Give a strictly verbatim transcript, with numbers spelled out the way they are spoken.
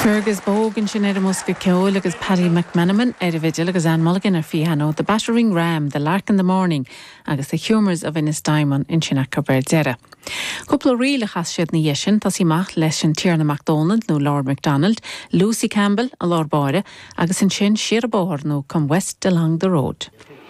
Fergus Bogan sin er musca ceol agus Paddy McManaman er vigil agus Anne Mulligan ar fihanno The Battering Ram, The Lark in the Morning agus The Humours of Innis Diamond in Sinach Berdera. Couple riile chas siad na yesin tas i mach leis sin Tierna MacDonald no Lord MacDonald, Lucy Campbell a Lord Báire agus in sin Shira Bóhar no come west along the road.